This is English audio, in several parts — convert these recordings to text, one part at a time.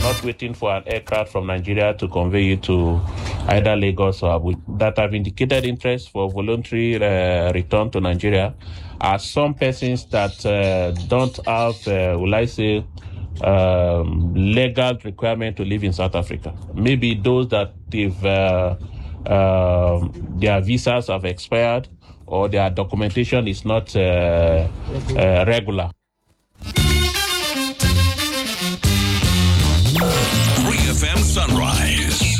not waiting for an aircraft from Nigeria to convey you to either Lagos or Abuja. That have indicated interest for voluntary return to Nigeria are some persons that don't have, will I say, legal requirement to live in South Africa. Maybe those that their visas have expired or their documentation is not regular. 3FM Sunrise.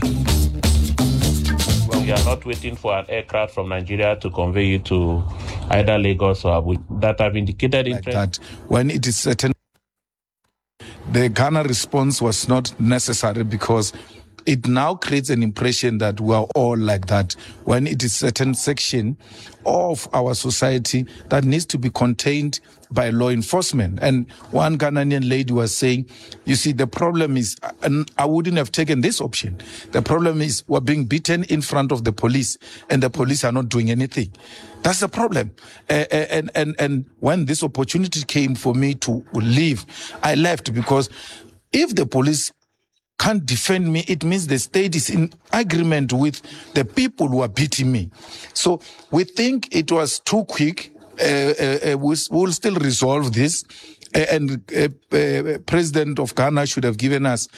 Well, we are not waiting for an aircraft from Nigeria to convey you to either Lagos or Abuja. That have indicated interest. Like that, when it is certain, the Ghana response was not necessary because it now creates an impression that we are all like that, when it is certain section of our society that needs to be contained by law enforcement. And one Ghanaian lady was saying, you see, the problem is, and I wouldn't have taken this option. The problem is we're being beaten in front of the police and the police are not doing anything. That's the problem. And when this opportunity came for me to leave, I left because if the police can't defend me, it means the state is in agreement with the people who are beating me. So we think it was too quick. We'll still resolve this. And President of Ghana should have given us,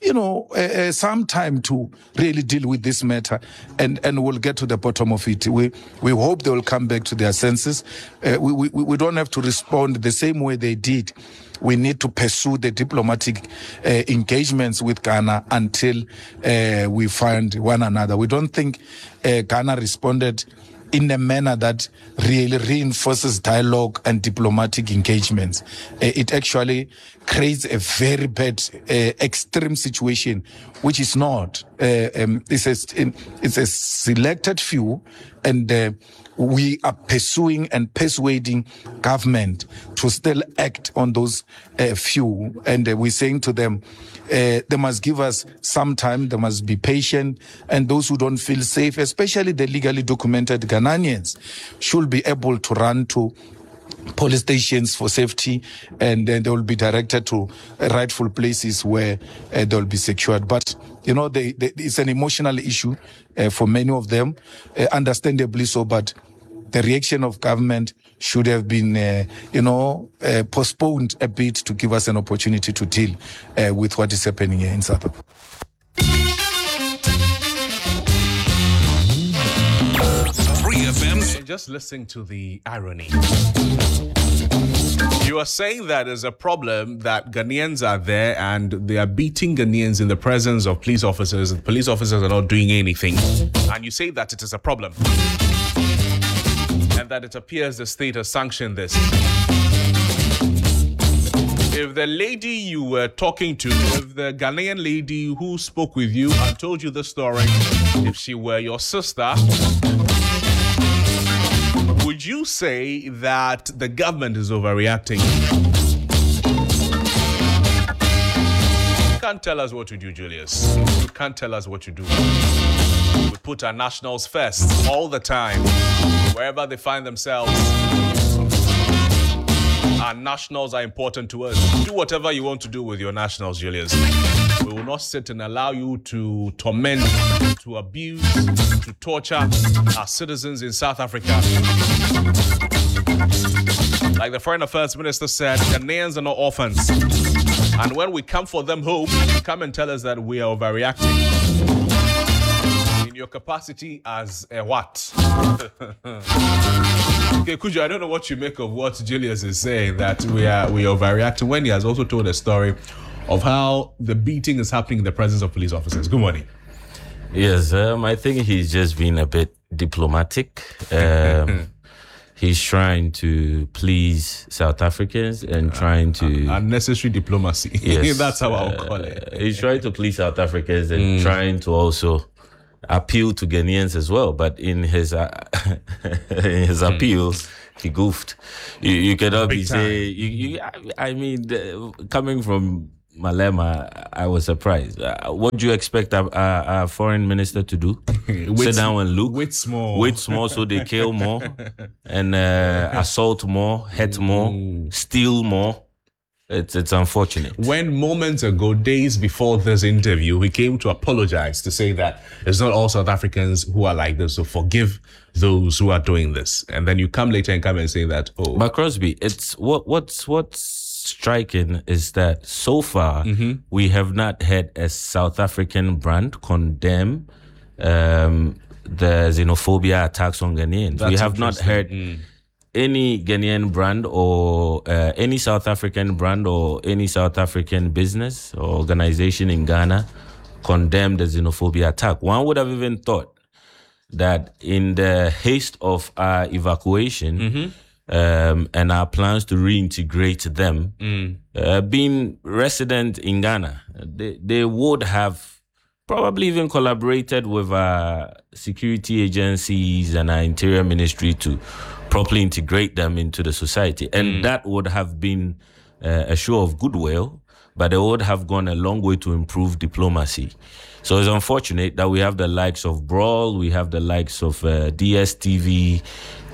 some time to really deal with this matter, and we'll get to the bottom of it. We hope they will come back to their senses. We don't have to respond the same way they did. We need to pursue the diplomatic engagements with Ghana until we find one another. We don't think Ghana responded in a manner that really reinforces dialogue and diplomatic engagements. It actually creates a very bad, extreme situation, which is not. It's a selected few, and we are pursuing and persuading government to still act on those few. And we're saying to them, they must give us some time, they must be patient, and those who don't feel safe, especially the legally documented Ghanaians, should be able to run to police stations for safety, and then they will be directed to rightful places where they will be secured. But, it's an emotional issue for many of them, understandably so, but the reaction of government should have been, postponed a bit to give us an opportunity to deal with what is happening here in South Africa. Just listening to the irony. You are saying that there's a problem that Ghanaians are there and they are beating Ghanaians in the presence of police officers, and police officers are not doing anything. And you say that it is a problem. And that it appears the state has sanctioned this. If the lady you were talking to, if the Ghanaian lady who spoke with you and told you the story, if she were your sister, would you say that the government is overreacting? You can't tell us what to do, Julius. You can't tell us what to do. We put our nationals first all the time, wherever they find themselves. Our nationals are important to us. Do whatever you want to do with your nationals, Julius. We will not sit and allow you to torment, to abuse, to torture our citizens in South Africa. Like the Foreign Affairs Minister said, Ghanaians are not orphans. And when we come for them home, you come and tell us that we are overreacting. In your capacity as a what? Okay, Kujo, I don't know what you make of what Julius is saying, that we are overreacting, when he has also told a story of how the beating is happening in the presence of police officers. Good morning. Yes, I think he's just been a bit diplomatic. He's trying to please South Africans and trying to... Unnecessary diplomacy. Yes. That's how I'll call it. He's trying to please South Africans and trying to also appeal to Ghanaians as well. But in his appeals, he goofed. You cannot be saying... coming from Malema, I was surprised. What do you expect a foreign minister to do? Sit down and look. Wait small so they kill more and assault more, hurt more, steal more. it's unfortunate. When moments ago, days before this interview, he came to apologize to say that it's not all South Africans who are like this, so forgive those who are doing this. And then you come later and come and say that, oh. But Crosby, it's what's striking is that so far we have not had a South African brand condemn the xenophobia attacks on Ghanaians. We have not heard any Ghanaian brand or any South African brand or any South African business or organization in Ghana condemn the xenophobia attack. One would have even thought that in the haste of our evacuation and our plans to reintegrate them, being resident in Ghana, they would have probably even collaborated with our security agencies and our interior ministry to properly integrate them into the society. And that would have been a show of goodwill, but it would have gone a long way to improve diplomacy. So it's unfortunate that we have the likes of Brawl, we have the likes of DSTV,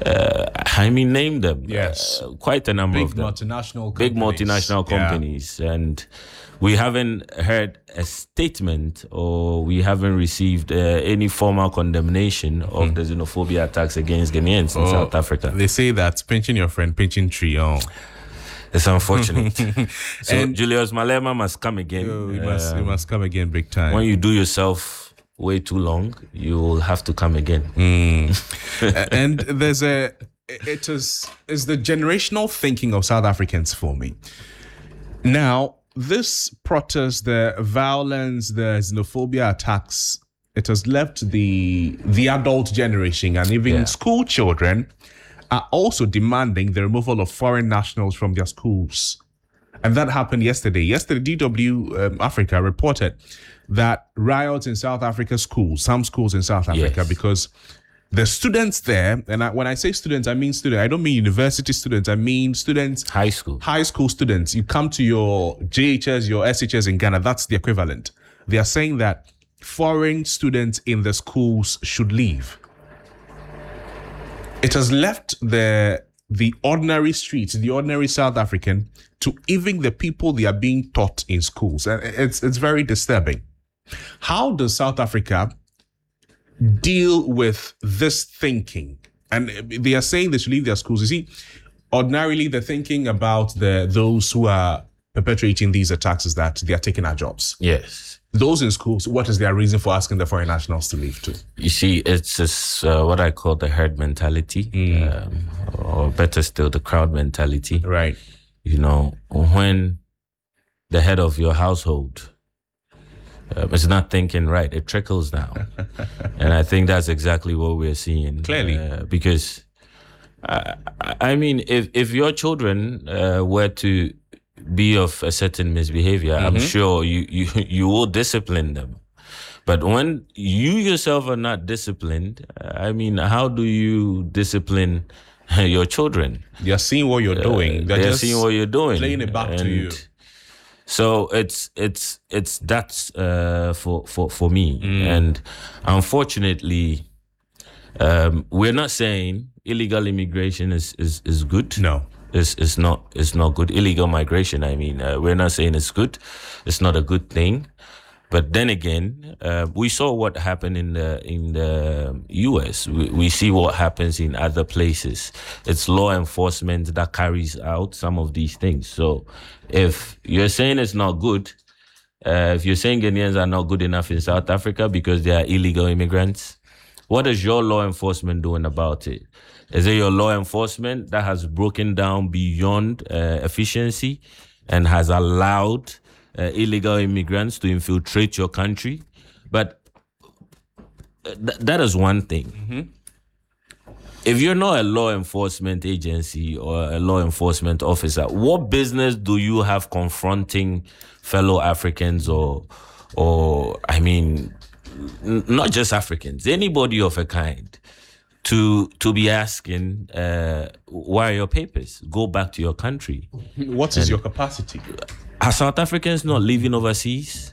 name them. Yes. Quite a number of them. Big multinational companies. And we haven't heard a statement or we haven't received any formal condemnation of the xenophobia attacks against Ghanaians in South Africa. They say that pinching your friend, pinching tree. Oh. It's unfortunate. So and Julius Malema must come again. You must come again big time. When you do yourself way too long, you will have to come again. And it's the generational thinking of South Africans for me. Now, this protest, the violence, the xenophobia attacks, it has left the adult generation and even school children are also demanding the removal of foreign nationals from their schools. And that happened yesterday. Yesterday, DW Africa reported that riots in South Africa schools, some schools in South Africa, because the students there, and when I say students, I mean students. I don't mean university students. I mean students. High school students. You come to your JHS, your SHS in Ghana, that's the equivalent. They are saying that foreign students in the schools should leave. It has left the ordinary streets, the ordinary South African, to even the people they are being taught in schools. And it's very disturbing. How does South Africa deal with this thinking? And they are saying they should leave their schools. You see, ordinarily the thinking about those who are perpetrating these attacks is that they are taking our jobs. Yes. Those in schools, what is their reason for asking the foreign nationals to leave too? You see, it's just what I call the herd mentality, or better still, the crowd mentality. Right. You know, when the head of your household is not thinking right, it trickles down. And I think that's exactly what we're seeing. Clearly. Because, I mean, if your children were to be of a certain misbehavior, I'm sure you will discipline them. But when you yourself are not disciplined, I mean, how do you discipline your children? They're seeing what you're doing. They're seeing what you're doing, playing it back to you. So it's that for me, and unfortunately, we're not saying illegal immigration is good. No. It's not good. Illegal migration, I mean, we're not saying it's good. It's not a good thing. But then again, we saw what happened in the US. We see what happens in other places. It's law enforcement that carries out some of these things. So if you're saying it's not good, if you're saying Ghanaians are not good enough in South Africa because they are illegal immigrants, what is your law enforcement doing about it? Is it your law enforcement that has broken down beyond efficiency and has allowed illegal immigrants to infiltrate your country? But that is one thing. If you're not a law enforcement agency or a law enforcement officer, what business do you have confronting fellow Africans or I mean, not just Africans, anybody of a kind, to be asking, why are your papers? Go back to your country. What is your capacity? Are South Africans not living overseas?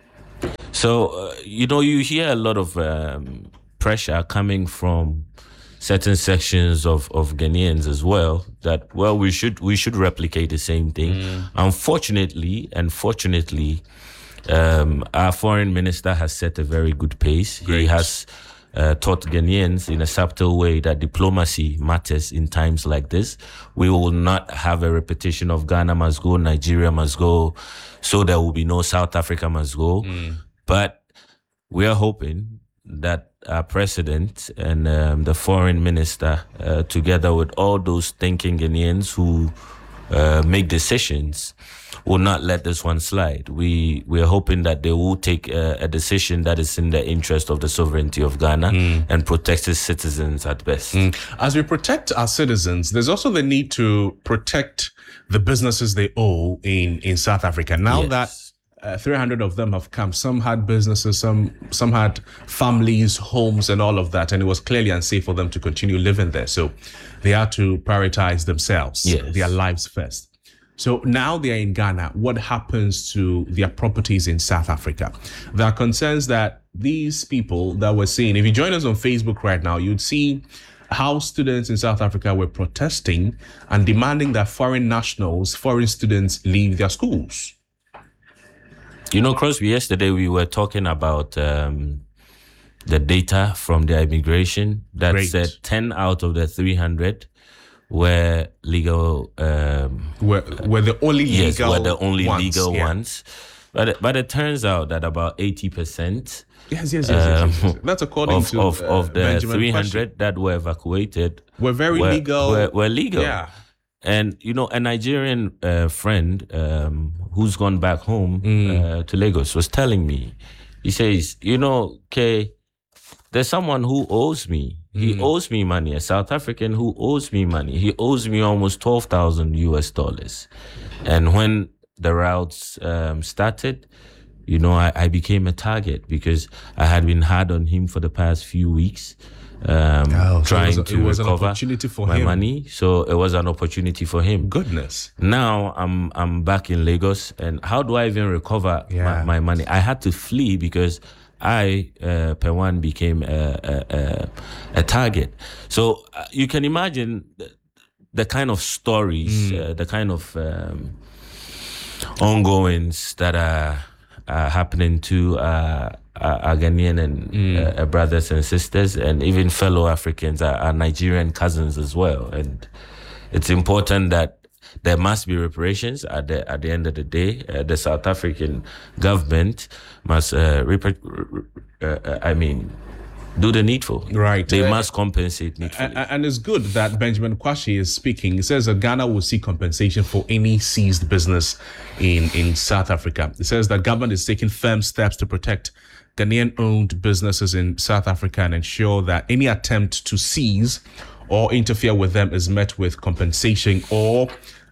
So, you hear a lot of pressure coming from certain sections of Ghanaians as well that, well, we should replicate the same thing. Unfortunately and fortunately, our foreign minister has set a very good pace. Great. He has taught Ghanaians in a subtle way that diplomacy matters in times like this. We will not have a repetition of Ghana must go, Nigeria must go, so there will be no South Africa must go. But we are hoping that our president and the foreign minister, together with all those thinking Ghanaians who make decisions, will not let this one slide. We're hoping that they will take a decision that is in the interest of the sovereignty of Ghana and protect its citizens at best. As we protect our citizens, there's also the need to protect the businesses they owe in South Africa. Now that 300 of them have come, some had businesses, some had families, homes, and all of that, and it was clearly unsafe for them to continue living there. So they had to prioritize themselves, their lives first. So now they are in Ghana. What happens to their properties in South Africa? There are concerns that these people that we're seeing, if you join us on Facebook right now, you'd see how students in South Africa were protesting and demanding that foreign nationals, foreign students leave their schools. You know, Crosby, yesterday we were talking about the data from the immigration that said 10 out of the 300 were legal. Were the only legal were the only ones, legal ones. But it turns out that about 80%. Yes. That's according to of the Benjamin 300 that were evacuated were legal. Were legal. Yeah. And, you know, a Nigerian friend who's gone back home to Lagos was telling me, he says, you know, Kay, there's someone who owes me. He owes me money, a South African who owes me money. He owes me almost $12,000. And when the routes started, you know, I became a target because I had been hard on him for the past few weeks. Trying to recover my money, so it was an opportunity for him. Goodness! Now I'm back in Lagos, and how do I even recover my money? I had to flee because I, Pewan, became a target. So you can imagine the kind of stories, the kind of ongoings that are happening to our Ghanaian and brothers and sisters, and even fellow Africans, our Nigerian cousins as well. And it's important that there must be reparations at the end of the day. The South African government must, do the needful. Right. They must compensate needfully. And it's good that Benjamin Kwashi is speaking. He says that Ghana will seek compensation for any seized business in South Africa. It says that government is taking firm steps to protect Ghanaian-owned businesses in South Africa and ensure that any attempt to seize or interfere with them is met with compensation or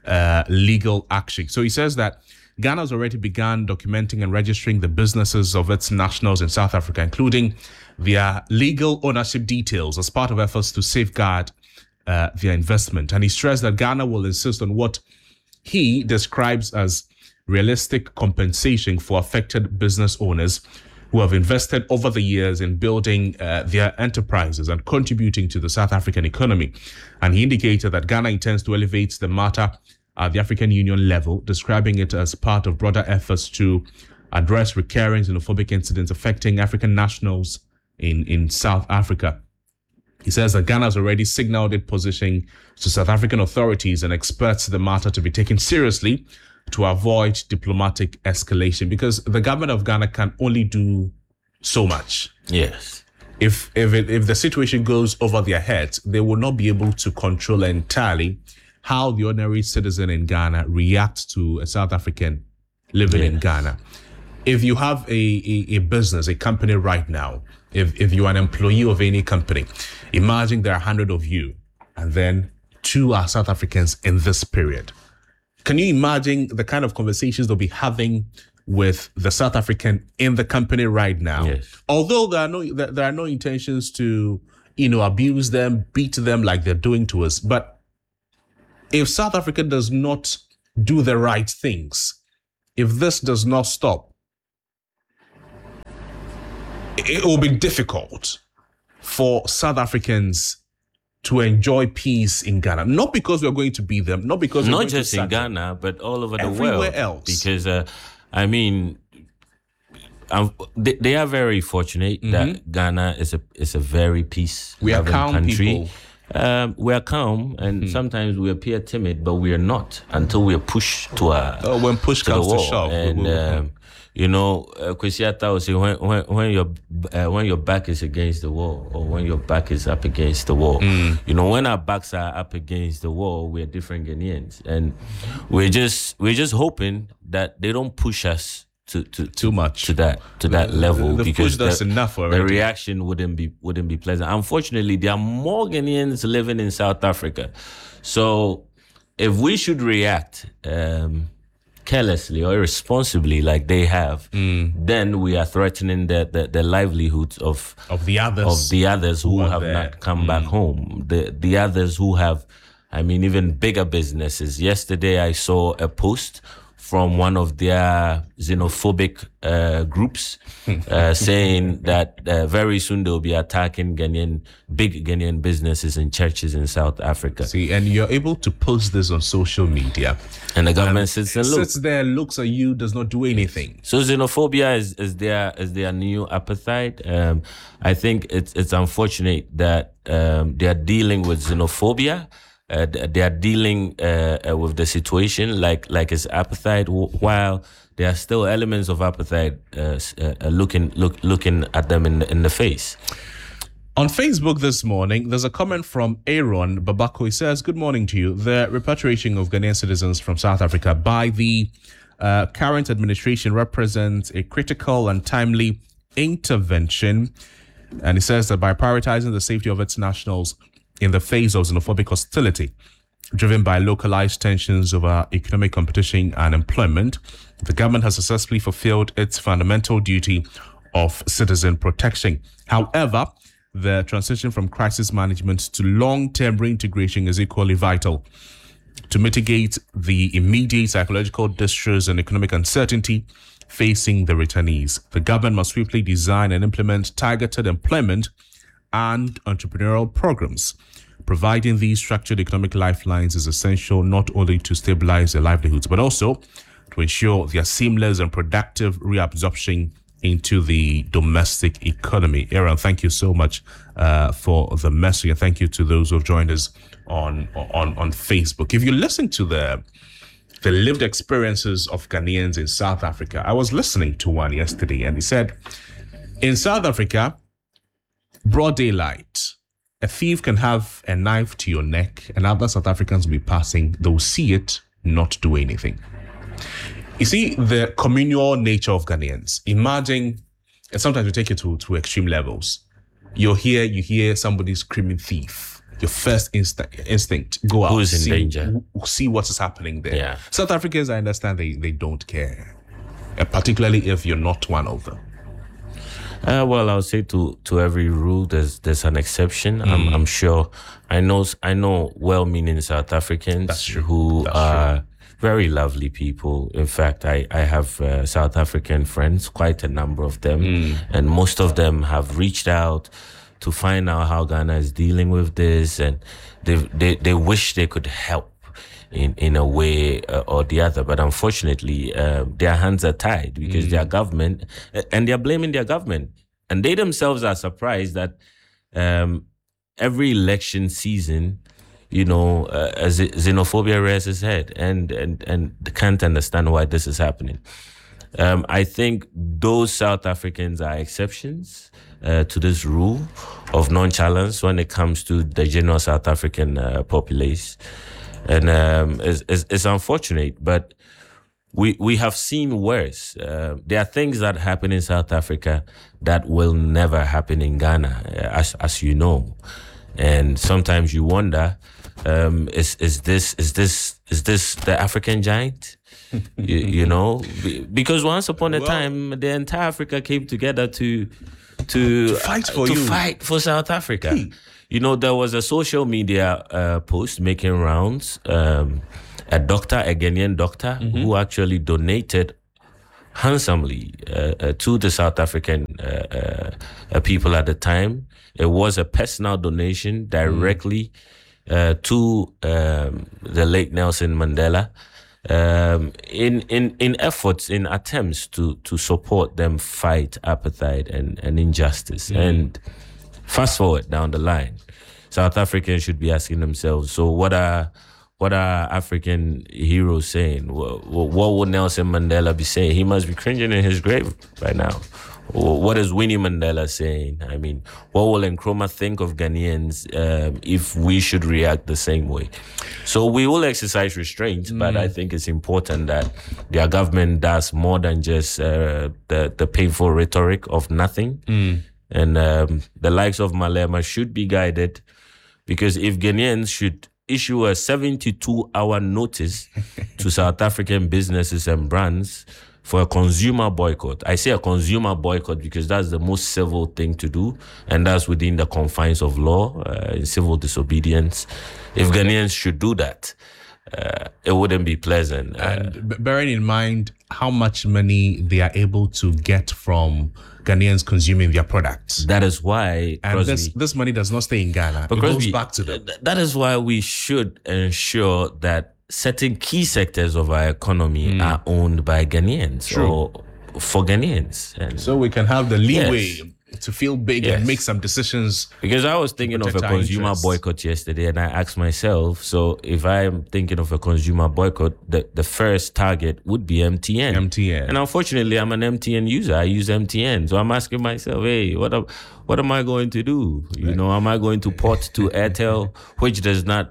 legal action. So he says that Ghana has already begun documenting and registering the businesses of its nationals in South Africa, including their legal ownership details, as part of efforts to safeguard their investment. And he stressed that Ghana will insist on what he describes as realistic compensation for affected business owners who have invested over the years in building their enterprises and contributing to the South African economy. And he indicated that Ghana intends to elevate the matter at the African Union level, describing it as part of broader efforts to address recurring xenophobic incidents affecting African nationals in South Africa. He says that Ghana has already signaled its position to South African authorities and experts the matter to be taken seriously to avoid diplomatic escalation, because the government of Ghana can only do so much. Yes. If the situation goes over their heads, they will not be able to control entirely how the ordinary citizen in Ghana reacts to a South African living in Ghana. If you have a business, a company right now, if you are an employee of any company, imagine there are 100 of you, and then 2 are South Africans in this period. Can you imagine the kind of conversations they'll be having with the South African in the company right now? Yes. Although there are no intentions to, abuse them, beat them like they're doing to us. But if South Africa does not do the right things, if this does not stop, it will be difficult for South Africans to enjoy peace in Ghana? Not because we're going to be them, not because we're Not going just to in Ghana, but all over the everywhere world. else. Because, they are very fortunate that Ghana is a very peace-loving calm country. people. We are calm, and sometimes we appear timid, but we are not until we are pushed to when push to the comes to wall. shove. And Kwesiata will say when your back is against the wall, or when your back is up against the wall. When our backs are up against the wall, we're different Ghanaians, and we're just hoping that they don't push us too much to that level, They've because pushed us enough already. the reaction wouldn't be pleasant. Unfortunately, there are more Ghanaians living in South Africa, so if we should react carelessly or irresponsibly like they have, then we are threatening the livelihoods of the others who are have there. not come back home. The others who have, even bigger businesses. Yesterday, I saw a post from one of their xenophobic groups saying that very soon they'll be attacking big Ghanaian businesses and churches in South Africa. See, and you're able to post this on social media. And the government sits and looks. Sits there, looks at you, does not do anything. So xenophobia is their new appetite. I think it's unfortunate that they are dealing with xenophobia. They are dealing with the situation like it's appetite, while there are still elements of appetite looking at them in the face. On Facebook this morning, there's a comment from Aaron Babako. He says, "Good morning to you. The repatriation of Ghanaian citizens from South Africa by the current administration represents a critical and timely intervention." And he says that by prioritizing the safety of its nationals in the face of xenophobic hostility driven by localized tensions over economic competition and employment, the government has successfully fulfilled its fundamental duty of citizen protection. However, the transition from crisis management to long-term reintegration is equally vital to mitigate the immediate psychological distress and economic uncertainty facing the returnees. The government must swiftly design and implement targeted employment and entrepreneurial programs. Providing these structured economic lifelines is essential not only to stabilize their livelihoods, but also to ensure their seamless and productive reabsorption into the domestic economy. Aaron, thank you so much for the message, and thank you to those who have joined us on Facebook. If you listen to the lived experiences of Ghanaians in South Africa, I was listening to one yesterday, and he said, in South Africa, broad daylight, a thief can have a knife to your neck, and other South Africans will be passing, they'll see it, not do anything. You see the communal nature of Ghanaians. Imagine, and sometimes we take it to extreme levels. You're here, you hear somebody screaming thief. Your first instinct, go out. Who is in danger? See what is happening there. Yeah. South Africans, I understand they don't care. Particularly if you're not one of them. Well, I'll say to every rule, there's an exception. I'm sure. I know well-meaning South Africans who are very lovely people. In fact, I have South African friends, quite a number of them, and most of them have reached out to find out how Ghana is dealing with this, and they wish they could help in a way or the other, but unfortunately their hands are tied because their government, and they're blaming their government, and they themselves are surprised that every election season, xenophobia rears its head, and can't understand why this is happening. I think those South Africans are exceptions to this rule of nonchalance when it comes to the general South African populace. And it's unfortunate, but we have seen worse. There are things that happen in South Africa that will never happen in Ghana, as you know. And sometimes you wonder, is this the African giant? you know, because once upon a time, the entire Africa came together to fight for South Africa. Hey. There was a social media post making rounds. A Ghanaian doctor, who actually donated handsomely to the South African people at the time. It was a personal donation directly to the late Nelson Mandela in efforts, in attempts to support them fight apartheid and injustice. And fast forward down the line, South Africans should be asking themselves, so what are African heroes saying? What would Nelson Mandela be saying? He must be cringing in his grave right now. What is Winnie Mandela saying? I mean, what will Nkrumah think of Ghanaians if we should react the same way? So we will exercise restraint, but I think it's important that their government does more than just the painful rhetoric of nothing. And the likes of Malema should be guided, because if Ghanaians should issue a 72-hour notice to South African businesses and brands for a consumer boycott. I say a consumer boycott because that's the most civil thing to do, and that's within the confines of law, in civil disobedience. If Ghanaians should do that, it wouldn't be pleasant. And bearing in mind how much money they are able to get from Ghanaians consuming their products. That is why... And this money does not stay in Ghana. It goes back to them. That is why we should ensure that certain key sectors of our economy are owned by Ghanaians or for Ghanaians. And so we can have the leeway to feel big and make some decisions. Because I was thinking of a consumer boycott yesterday, and I asked myself, so if I'm thinking of a consumer boycott, the first target would be MTN. And unfortunately, I'm an MTN user. I use MTN. So I'm asking myself, hey, what am I going to do? You know, am I going to port to Airtel, which does not...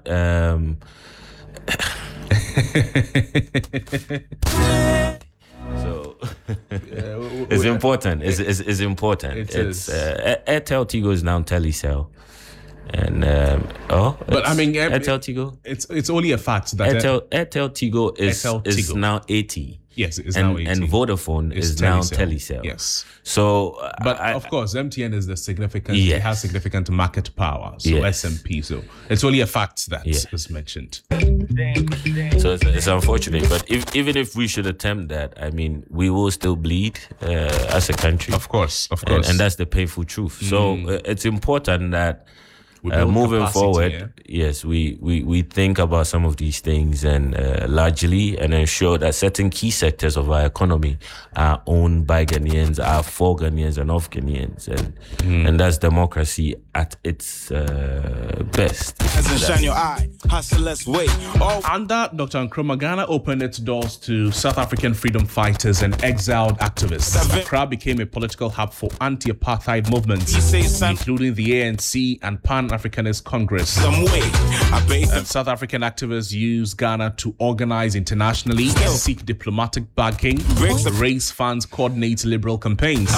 So it's important. It's important. It's Airtel Tigo is now Telecel, and but I mean Airtel Tigo. It's only a fact that Airtel Tigo is now 80. Yes, it's now 80. And Vodafone is now Telecel. Yes. So, but of course, MTN is the significant. It has significant market power. So SMP. So it's only a fact that is mentioned. So it's unfortunate, but even if we should attempt that, I mean, we will still bleed as a country. Of course. And that's the painful truth. So it's important that moving forward, we think about some of these things and largely and ensure that certain key sectors of our economy are owned by Ghanaians, are for Ghanaians and of Ghanaians, and that's democracy at its best. Shine your eye, hustlers wait. Under Dr. Nkrumah, Ghana opened its doors to South African freedom fighters and exiled activists. Accra became a political hub for anti-apartheid movements, including the ANC and Pan-Africanist Congress. And South African activists used Ghana to organize internationally, seek diplomatic backing, raise funds, coordinate liberal campaigns.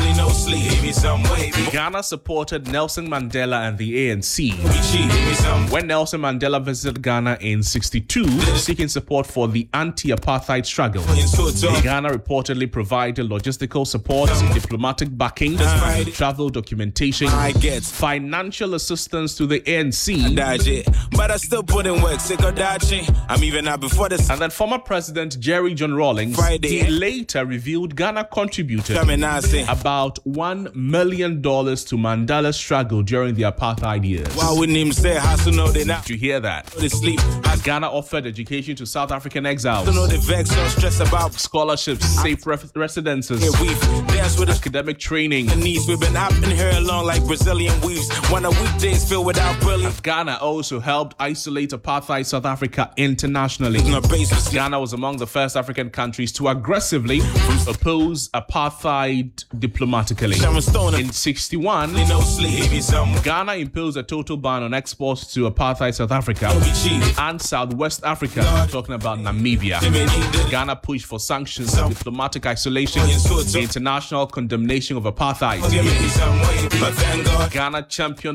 Ghana supported Nelson Mandela and the ANC. When Nelson Mandela visited Ghana in 1962, seeking support for the anti-apartheid struggle, Ghana reportedly provided logistical support, diplomatic backing, travel documentation, financial assistance to the ANC, but I still put in work. I'm even out before this. And then former President Jerry John Rawlings later revealed Ghana contributed about $1 million to Mandela's struggle during the apartheid years. Why wouldn't him say how to know they not? Did you hear that? They sleep. Ghana offered education to South African exiles. Don't know the vex, no stress about scholarships, safe residences, academic training. The needs we've been up in here along like Brazilian weaves. One of weekdays filled without brilliant. Ghana also helped isolate apartheid South Africa internationally. Ghana was among the first African countries to aggressively oppose apartheid diplomatically. In 1961, Ghana imposed a total ban on exports to apartheid South Africa and Southwest Africa, talking about Namibia. Ghana pushed for sanctions, diplomatic isolation, international condemnation of apartheid. Ghana championed Pan-African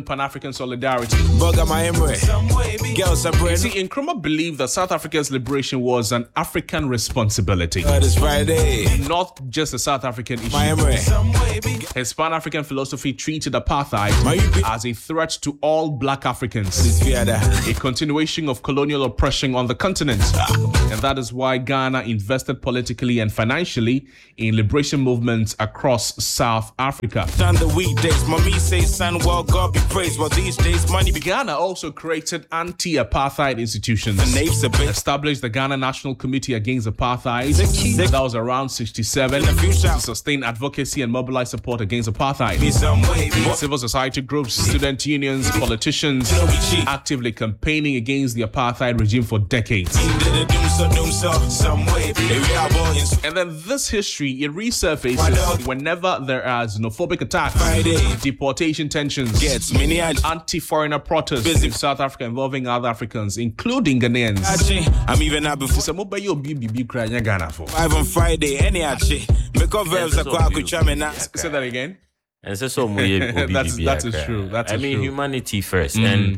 African solidarity. Bugger my Emre. Girls are You bread. see, Nkrumah believed that South Africa's liberation was an African responsibility, It's Friday. not just a South African issue. My Emre. His Pan-African philosophy treated apartheid as a threat to all black Africans, This Fiada. a continuation of colonial oppression on the continent. And that is why Ghana invested politically and financially in liberation movements across South Africa. On the weekdays, mommy says, son, well, God be praised. Well, these days, money be Ghana also created anti-apartheid institutions. the knaves a bit. Established the Ghana National Committee Against Apartheid. That was around 67. In the future. To sustain advocacy and mobilize support against apartheid. Be some way. Civil society groups, student unions, politicians actively campaigning against the apartheid regime for decades. Some way. And then this history, it resurfaces whenever there are xenophobic attacks, deportation tensions, Gets many anti-foreigner protests in South Africa involving other Africans, including Ghanaians. I'm even out before So mobile you be crying Ghana for. 5 on Friday. Any achi. Make up verbs are quite good. Say that again. And so That is true. That I is mean, true. humanity first. And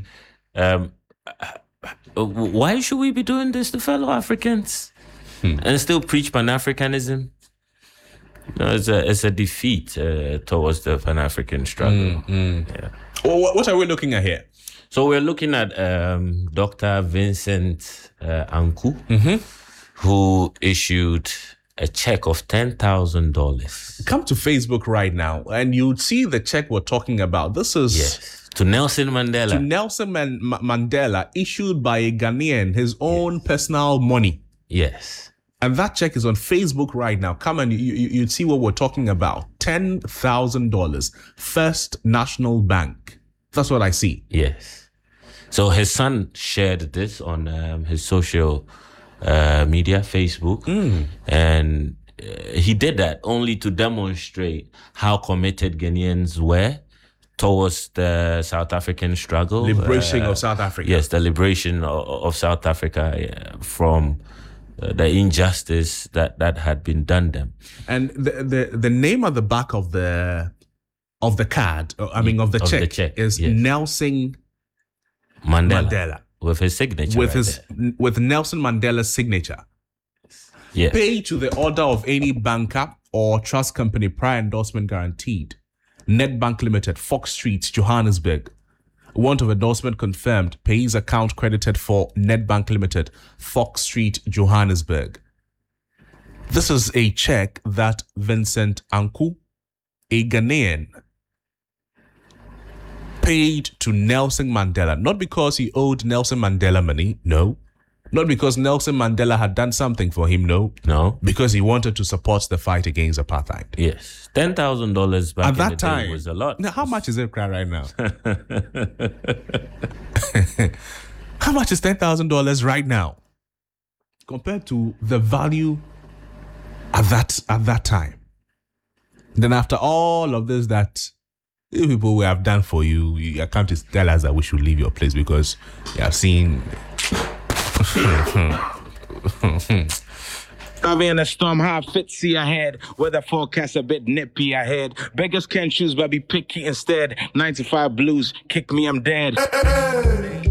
why should we be doing this to fellow Africans and still preach Pan-Africanism? No, it's a defeat towards the Pan-African struggle. Yeah. Well, what are we looking at here? So we're looking at Dr. Vincent Anku, who issued a check of $10,000. Come to Facebook right now, and you'd see the check we're talking about. This is Yes, to Nelson Mandela. to Nelson Mandela, issued by a Ghanaian, his own personal money. Yes. And that check is on Facebook right now. Come and you'd see what we're talking about. $10,000. First National Bank. That's what I see. Yes. So his son shared this on his social media, Facebook, and he did that only to demonstrate how committed Ghanaians were towards the South African struggle. Liberation of South Africa. Yes, the liberation of South Africa from the injustice that had been done them. And the name at the back of the card, of the check, is yes. Nelson Mandela. With his signature. with Nelson Mandela's signature. Yes. Pay to the order of any banker or trust company, prior endorsement guaranteed. Nedbank Limited, Fox Street, Johannesburg. Want of endorsement confirmed. Pays account credited for Nedbank Limited, Fox Street, Johannesburg. This is a check that Vincent Anku, a Ghanaian, paid to Nelson Mandela. Not because he owed Nelson Mandela money, no. Not because Nelson Mandela had done something for him, no. No. Because he wanted to support the fight against apartheid. Yes. $10,000 back At in that the time day was a lot. Now, how much is it right now? How much is $10,000 right now compared to the value at that time? Then after all of this that you people we have done for you, you can't just tell us that we should leave your place because you have seen. I've in a storm, how fit see ahead. Weather forecast a bit nippy ahead. Beggars can't choose, but be picky instead. 95 blues, kick me, I'm dead.